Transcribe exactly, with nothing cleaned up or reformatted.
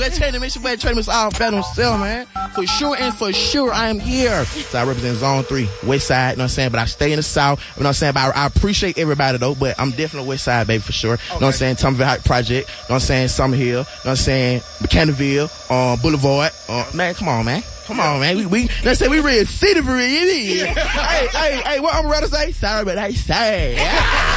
Let's change the mission, man. Trade Mister All Fat on sale, man. For sure and for sure, I am here. So I represent Zone three, West Side, you know what I'm saying? But I stay in the South, you know what I'm saying? But I, I appreciate everybody, though, but I'm definitely West Side, baby, for sure. Okay. You know what I'm saying? Tumbleville Heights Project, you know what I'm saying? Summer Hill, you know what I'm saying? McKennaville, uh, Boulevard. Uh, man, come on, man. Come on, man. We, we, let's say we real city for real. Hey, hey, hey, what I'm ready to say? Sorry, but I say.